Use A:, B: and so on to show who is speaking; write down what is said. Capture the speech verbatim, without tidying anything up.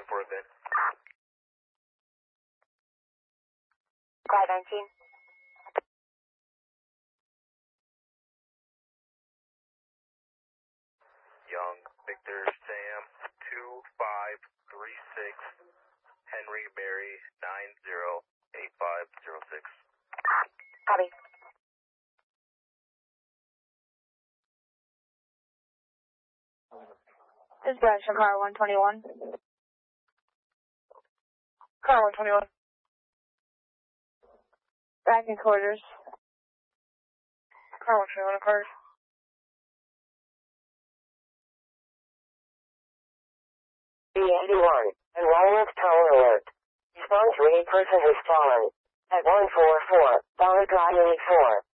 A: for event.
B: five nineteen.
A: Young, Victor, Sam, two five three six, Henry, Mary, nine zero eight five zero six.
B: Copy. Dispatch from car one twenty-one. Car one twenty-one. Back in quarters. Car one twenty-one, card.
C: B eighty-one, enrollment tower alert. Respond to a person who's fallen. At one four four, Dollar Drive four.